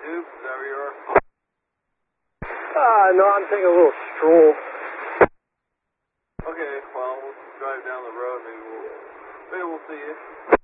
Scoop, is that where you are? No, I'm taking a little stroll. Okay, well, we'll drive down the road, maybe we'll see you.